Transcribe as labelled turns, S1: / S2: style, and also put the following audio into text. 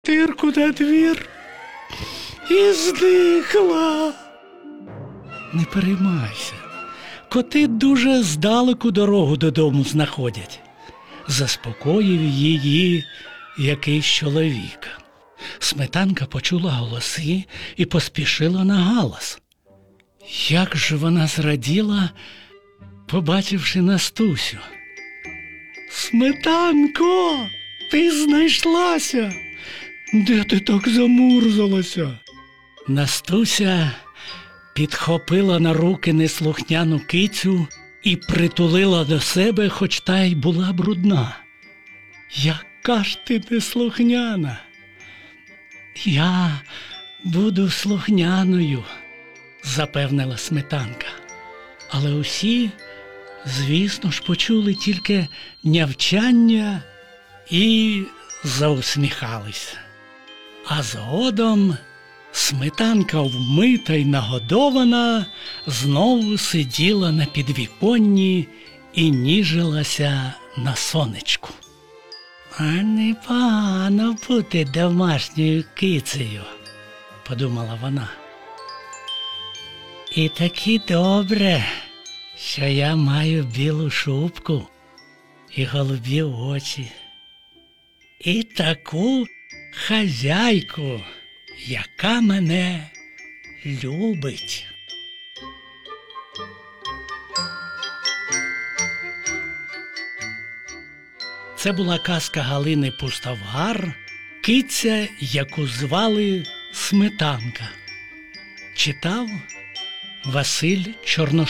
S1: Тирку на двір і зникла. Не переймайся, коти дуже здалеку дорогу додому знаходять. Заспокоїв її якийсь чоловік. Сметанка почула голоси і поспішила на галас. Як же вона зраділа, побачивши Настусю. «Сметанко, ти знайшлася! Де ти так замурзалася?» Настуся підхопила на руки неслухняну кицю і притулила до себе, хоч та й була брудна. «Яка ж ти неслухняна!» «Я буду слухняною», – запевнила Сметанка. Але усі, звісно ж, почули тільки нявчання і заусміхались. А згодом Сметанка, вмита й нагодована, знову сиділа на підвіконні і ніжилася на сонечку. «А непогано бути домашньою кицею», – подумала вона. «І таки добре, що я маю білу шубку і голубі очі, і таку хазяйку, яка мене любить». Це була казка Галини Пустовгар, киця, яку звали Сметанка. Читав Василь Чорношов.